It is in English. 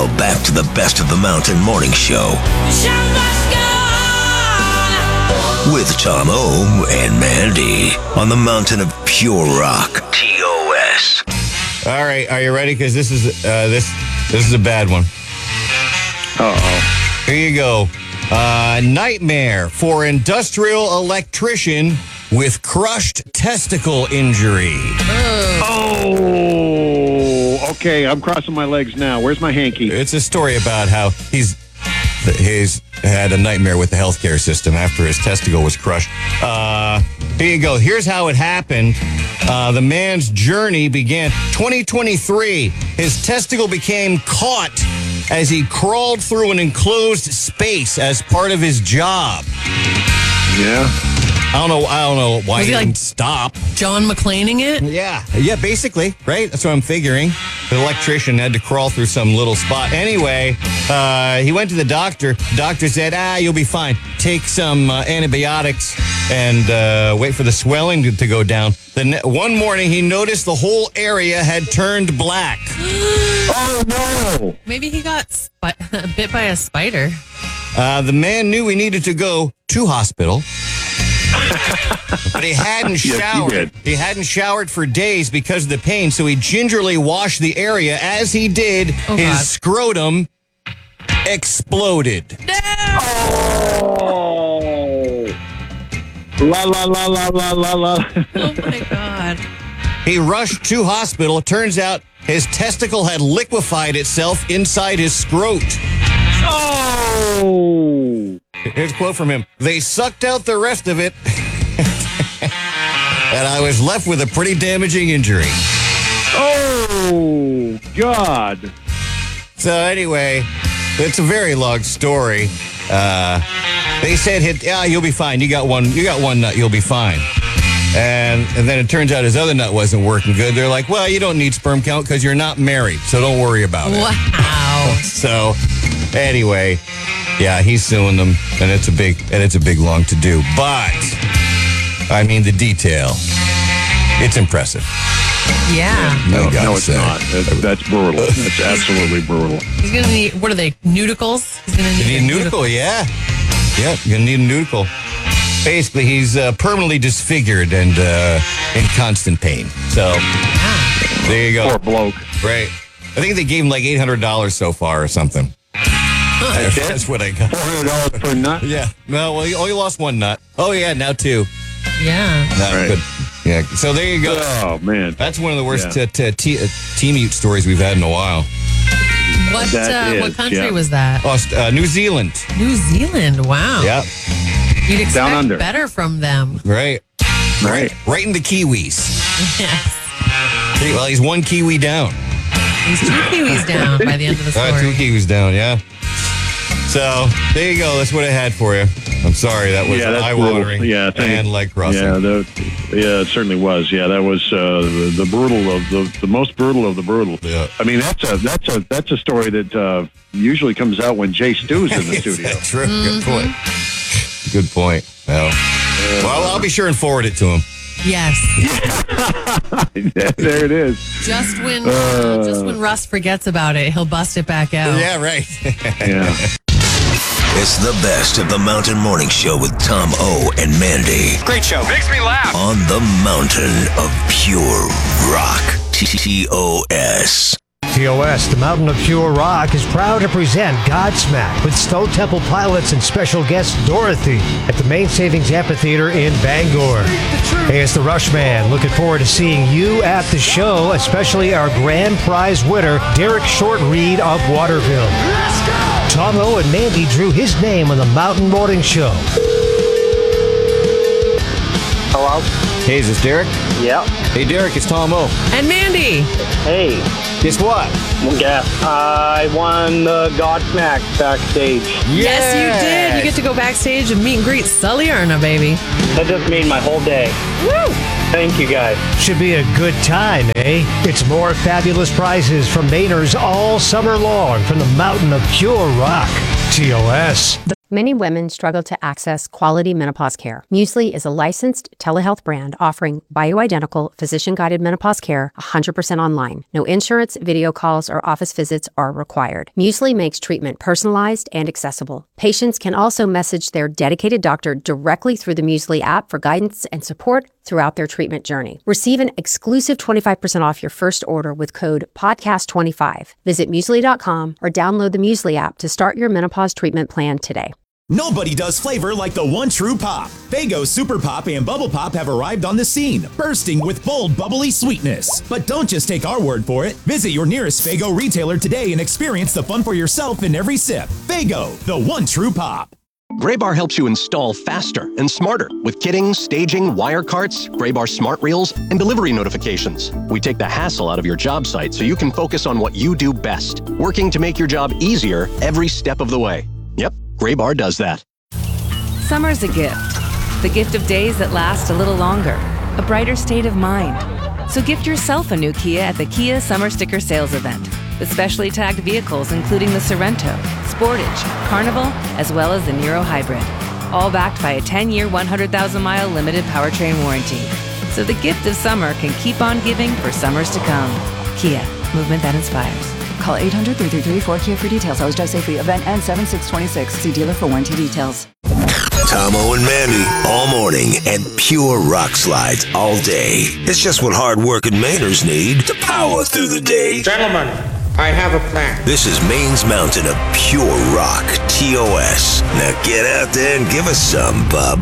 Now, back to the Best of the Mountain Morning Show. With Tom O and Mandy on the Mountain of Pure Rock. TOS. All right, are you ready? Because this is a bad one. Uh-oh. Here you go. Nightmare for industrial electrician with crushed testicle injury. Oh, okay. I'm crossing my legs now. Where's my hanky? It's a story about how he's had a nightmare with the healthcare system after his testicle was crushed. Here you go. Here's how it happened. The man's journey began 2023. His testicle became caught as he crawled through an enclosed space as part of his job. Yeah. I don't know why Was he he didn't like stop. John McClaning it? Yeah, basically, right? That's what I'm figuring. The electrician had to crawl through some little spot. Anyway, he went to the doctor. Doctor said, you'll be fine. Take some antibiotics and wait for the swelling to go down. One morning, he noticed the whole area had turned black. Oh, no. Maybe he got bit by a spider. The man knew he needed to go to hospital. But he hadn't showered. He hadn't showered for days because of the pain, so he gingerly washed the area. As he did, his scrotum exploded. No! Oh. La, la, la, la, la, la, la. Oh, my God. He rushed to hospital. It turns out his testicle had liquefied itself inside his scrot. Oh. Here's a quote from him. They sucked out the rest of it, and I was left with a pretty damaging injury. Oh, God. So anyway, it's a very long story. They said, you'll be fine. You got one nut. You'll be fine. And then it turns out his other nut wasn't working good. They're like, well, you don't need sperm count because you're not married, so don't worry about it. Wow. So anyway, yeah, he's suing them, and it's a big long to do. But I mean, the detail, it's impressive. Yeah. No, it's not. That's brutal. That's absolutely brutal. He's going to need, what are they, nudicles? He's going to You need a nudicle, yeah. Yeah, you're going to need a nudicle. Basically, he's permanently disfigured and in constant pain. So, there you go. Poor bloke. Right. I think they gave him like $800 so far or something. That's what I got. $400 per nut? Yeah. No, well, he only lost one nut. Oh, yeah, now two. Yeah. Right. Good. Yeah, so there you go. Oh, man. That's one of the worst T-mute stories we've had in a while. What country was that? New Zealand. New Zealand, wow. Yeah. You'd expect Down under. better from them. Right. Right. Right in the Kiwis. Yes. Well, he's one Kiwi down. He's two Kiwis down by the end of the story. Two Kiwis down, yeah. So, there you go. That's what I had for you. I'm sorry. That was eye-watering and leg-crossing. Yeah, it certainly was. Yeah, that was the brutal of the most brutal of the brutal. Yeah. I mean, that's a story that usually comes out when Jay Stu's in the studio. That's true. Good point. Good point. Well, I'll be sure and forward it to him. Yes. There it is. Just when Russ forgets about it, he'll bust it back out. Yeah, right. Yeah. It's the Best of the Mountain Morning Show with Tom O and Mandy. Great show. Makes me laugh. On the Mountain of Pure Rock. TOS. TOS, the Mountain of Pure Rock, is proud to present Godsmack with Stone Temple Pilots and special guest Dorothy at the Main Savings Amphitheater in Bangor. Hey, it's the Rushman. Looking forward to seeing you at the show, especially our grand prize winner, Derek Short-Reed of Waterville. Tom O and Mandy drew his name on the Mountain Morning Show. Hello? Hey, is this Derek? Yeah. Hey, Derek, it's Tom O. And Mandy. Hey. Guess what? Guess I won the Godsmack backstage. Yes, you did. You get to go backstage and meet and greet Sully Erna, baby. That just made my whole day. Woo! Thank you, guys. Should be a good time, eh? It's more fabulous prizes from Mainers all summer long from the Mountain of Pure Rock. TOS. Many women struggle to access quality menopause care. Muesli is a licensed telehealth brand offering bioidentical, physician-guided menopause care 100% online. No insurance, video calls, or office visits are required. Muesli makes treatment personalized and accessible. Patients can also message their dedicated doctor directly through the Muesli app for guidance and support throughout their treatment journey. Receive an exclusive 25% off your first order with code PODCAST25. Visit Muesli.com or download the Muesli app to start your menopause treatment plan today. Nobody does flavor like the one true pop. Faygo Super Pop and Bubble Pop have arrived on the scene, bursting with bold, bubbly sweetness. But don't just take our word for it. Visit your nearest Faygo retailer today and experience the fun for yourself in every sip. Faygo, the one true pop. Graybar helps you install faster and smarter with kitting, staging, wire carts, Graybar smart reels, and delivery notifications. We take the hassle out of your job site so you can focus on what you do best, working to make your job easier every step of the way. Yep, Graybar does that. Summer's a gift. The gift of days that last a little longer. A brighter state of mind. So gift yourself a new Kia at the Kia Summer Sticker Sales Event. With specially tagged vehicles including the Sorento, Sportage, Carnival, as well as the Niro Hybrid. All backed by a 10-year, 100,000-mile limited powertrain warranty. So the gift of summer can keep on giving for summers to come. Kia, movement that inspires. Call 800-333-4KIA for details. Always drive safely. Event ends 7/6/26. See dealer for warranty details. Tomo and Mandy all morning and pure rock slides all day. It's just what hard-working Mainers need to power through the day. Gentlemen, I have a plan. This is Maine's mountain of pure rock, TOS. Now get out there and give us some, bub.